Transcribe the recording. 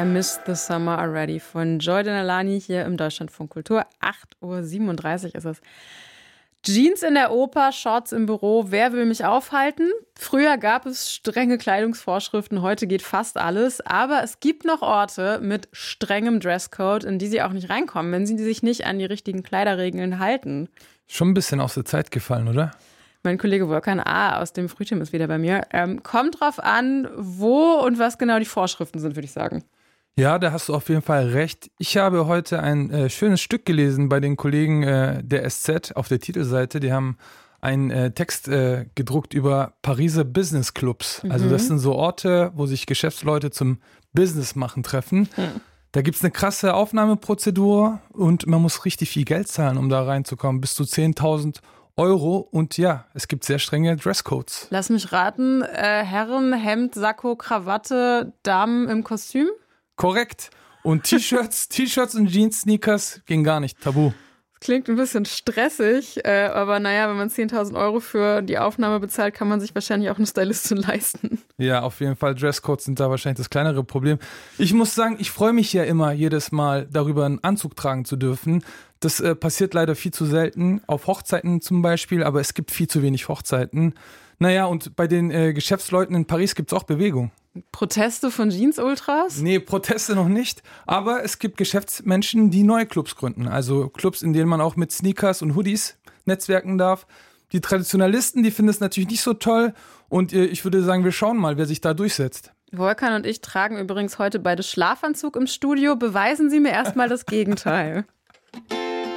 I Miss the Summer Already von Joy Denalani hier im Deutschlandfunk Kultur. 8:37 Uhr ist es. Jeans in der Oper, Shorts im Büro, wer will mich aufhalten? Früher gab es strenge Kleidungsvorschriften, heute geht fast alles. Aber es gibt noch Orte mit strengem Dresscode, in die Sie auch nicht reinkommen, wenn Sie sich nicht an die richtigen Kleiderregeln halten. Schon ein bisschen aus der Zeit gefallen, oder? Mein Kollege Volkan A. aus dem Frühteam ist wieder bei mir. Kommt drauf an, wo und was genau die Vorschriften sind, würde ich sagen. Ja, da hast du auf jeden Fall recht. Ich habe heute ein schönes Stück gelesen bei den Kollegen der SZ auf der Titelseite. Die haben einen Text gedruckt über Pariser Business Clubs. Also das sind so Orte, wo sich Geschäftsleute zum Business machen treffen. Da gibt es eine krasse Aufnahmeprozedur und man muss richtig viel Geld zahlen, um da reinzukommen. Bis zu 10.000 Euro und ja, es gibt sehr strenge Dresscodes. Lass mich raten, Herren, Hemd, Sakko, Krawatte, Damen im Kostüm? Korrekt. Und T-Shirts und Jeans, Sneakers ging gar nicht, tabu. Klingt ein bisschen stressig, aber naja, wenn man 10.000 Euro für die Aufnahme bezahlt, kann man sich wahrscheinlich auch eine Stylistin leisten. Ja, auf jeden Fall, Dresscodes sind da wahrscheinlich das kleinere Problem. Ich muss sagen, ich freue mich ja immer jedes Mal darüber, einen Anzug tragen zu dürfen. Das passiert leider viel zu selten, auf Hochzeiten zum Beispiel, aber es gibt viel zu wenig Hochzeiten. Naja, und bei den Geschäftsleuten in Paris gibt es auch Bewegung. Proteste von Jeans-Ultras? Nee, Proteste noch nicht, aber es gibt Geschäftsmenschen, die neue Clubs gründen. Also Clubs, in denen man auch mit Sneakers und Hoodies netzwerken darf. Die Traditionalisten, die finden es natürlich nicht so toll und ich würde sagen, wir schauen mal, wer sich da durchsetzt. Volkan und ich tragen übrigens heute beide Schlafanzug im Studio. Beweisen Sie mir erstmal das Gegenteil.